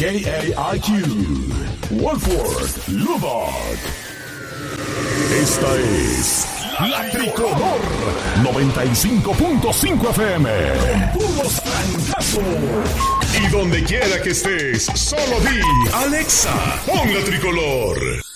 KAIQ, Wolford, Lubbock. Esta es La Tricolor 95.5 FM. Con puros francazos. Y donde quiera que estés, solo di Alexa, pon La Tricolor.